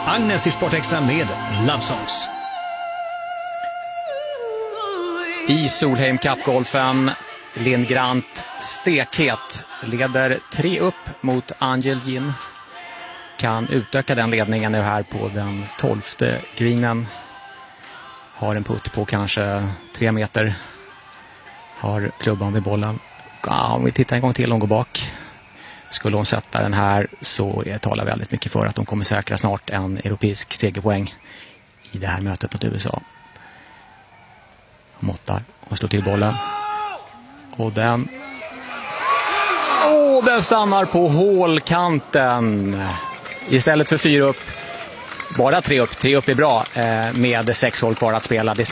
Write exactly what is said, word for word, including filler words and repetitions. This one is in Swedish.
Agnes i Sportextra med Love Songs. I Solheim Cup-golfen, Linn Grant stekhet, leder tre upp mot Angel Jin. Kan utöka den ledningen nu här på den tolfte greenen. Har en putt på kanske tre meter. Har klubban vid bollen. Ja, om vi tittar en gång till, hon går bak. Skulle hon sätta den här så talar väldigt mycket för att de kommer säkra snart en europeisk segerpoäng i det här mötet mot U S A. Hon måttar och slår till bollen. Och den... Åh, den stannar på hålkanten. Istället för fyra upp. Bara tre upp. Tre upp är bra med sex hål kvar att spela. Det